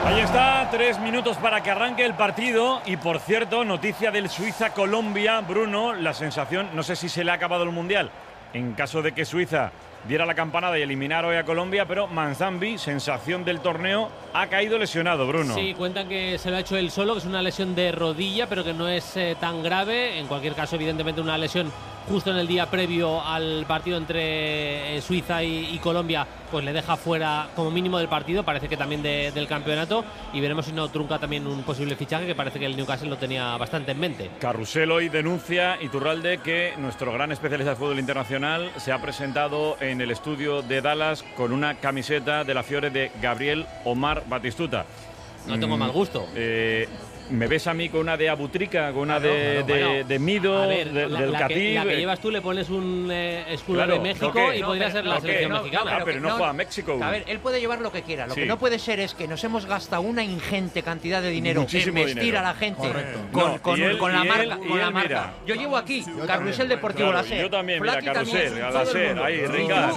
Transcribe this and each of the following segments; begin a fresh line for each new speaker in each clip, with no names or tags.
Ahí está, 3 minutos para que arranque el partido. Y por cierto, noticia del Suiza-Colombia, Bruno, la sensación, no sé si se le ha acabado el Mundial, en caso de que Suiza diera la campanada y eliminara hoy a Colombia, pero Manzambi, sensación del torneo, ha caído lesionado, Bruno.
Sí, cuentan que se lo ha hecho él solo, que es una lesión de rodilla, pero que no es tan grave. En cualquier caso, evidentemente, una lesión justo en el día previo al partido entre Suiza y Colombia, pues le deja fuera como mínimo del partido, parece que también del campeonato, y veremos si no trunca también un posible fichaje, que parece que el Newcastle lo tenía bastante en mente.
Carrusel hoy denuncia, Iturralde, que nuestro gran especialista de fútbol internacional se ha presentado en el estudio de Dallas con una camiseta de la Fiore de Gabriel Omar Batistuta.
No tengo mal gusto.
Me ves a mí con una de Abutrica, con una de Mido,
ver,
del Khatib.
La que llevas tú le pones un escudo de México y podría ser la selección mexicana.
Pero no juega México.
A ver, él puede llevar lo que quiera. Lo que no puede ser es que nos hemos gastado una ingente cantidad de dinero en vestir a la gente con la marca. Yo llevo aquí Carrusel Deportivo Láser.
Yo también, mira, Carrusel, Láser, ahí, Ringas.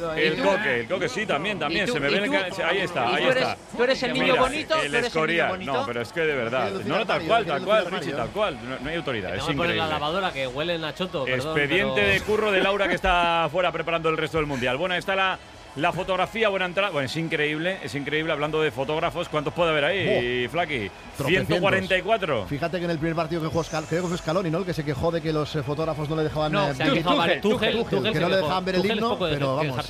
El coque, sí, también. Se me ve ahí está.
Tú eres el niño bonito,
el Escorial. No, pero es que de verdad. No, tal cual, Richie, tal cual. No hay autoridad, es increíble.
Poner la lavadora que huelen a choto.
Expediente de curro de Laura, que está fuera preparando el resto del Mundial. Bueno, ahí está la fotografía, buena entrada. Bueno, es increíble. Hablando de fotógrafos, ¿cuántos puede haber ahí, Flaky? 144.
Fíjate que en el primer partido que jugó creo que fue Scaloni, ¿no? El que se quejó de que los fotógrafos no le dejaban
Tuchel,
que no le dejaban ver el himno, pero vamos,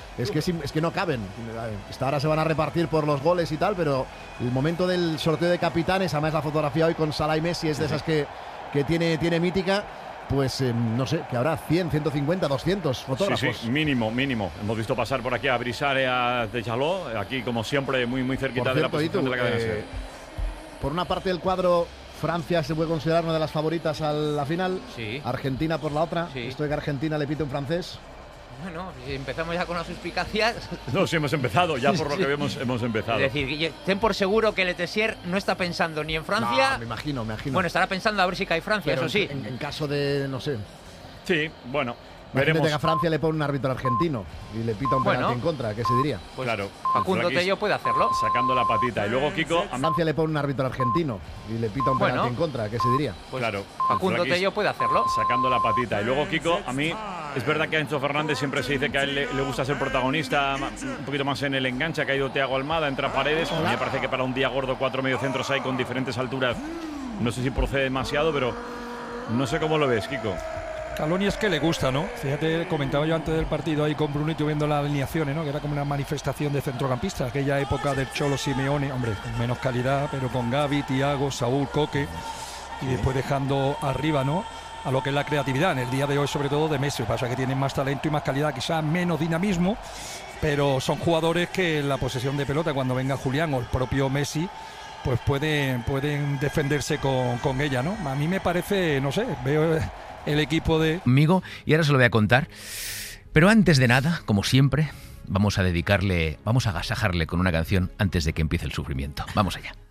es que no caben. Ahora se van a repartir por los goles y tal, pero el momento del sorteo de capitanes, además la fotografía hoy con Salah y Messi es de esas que tiene mítica. Pues no sé, que habrá 100, 150, 200 fotógrafos.
Sí, mínimo. Hemos visto pasar por aquí a Brisare, a Deschaló, aquí como siempre muy cerquita de la posición de la cadena SER.
Por una parte del cuadro, Francia se puede considerar una de las favoritas a la final.
Sí.
Argentina por la otra.
Sí.
Esto de que Argentina le pite un francés.
Bueno, si empezamos ya con las suspicacias.
No, sí hemos empezado, ya por lo que vemos hemos empezado.
Es decir, ten por seguro que Letessier no está pensando ni en Francia.
No, me imagino.
Bueno, estará pensando a ver si cae Francia,
pero
eso sí.
En caso de, no sé.
Sí, bueno.
Veremos. Que a Francia le pone un árbitro argentino y le pita un penalti en contra, ¿qué se diría?
Pues
claro.
Facundo Tello puede hacerlo.
Sacando la patita. Y luego Kiko.
A Francia le pone un árbitro argentino y le pita un penalti en contra, ¿qué se diría?
Pues
claro.
Facundo Tello puede hacerlo.
Sacando la patita. Y luego Kiko, a mí es verdad que a Enzo Fernández siempre se dice que a él le gusta ser protagonista, un poquito más en el enganche, ha caído Thiago Almada, entra Paredes. A mí me parece que para un día gordo 4 mediocentros hay con diferentes alturas. No sé si procede demasiado, pero no sé cómo lo ves, Kiko.
Scaloni es que le gusta, ¿no? Fíjate, comentaba yo antes del partido ahí con Brunito viendo las alineaciones, ¿no? Que era como una manifestación de centrocampista, aquella época del Cholo Simeone, hombre, con menos calidad, pero con Gavi, Thiago, Saúl, Coque, y después dejando arriba, ¿no? A lo que es la creatividad, en el día de hoy sobre todo de Messi, pasa que tienen más talento y más calidad, quizás menos dinamismo, pero son jugadores que en la posesión de pelota, cuando venga Julián o el propio Messi, pues pueden defenderse con ella, ¿no? A mí me parece, no sé, veo el equipo de...
Amigo, y ahora se lo voy a contar, pero antes de nada, como siempre, vamos a agasajarle con una canción antes de que empiece el sufrimiento. Vamos allá.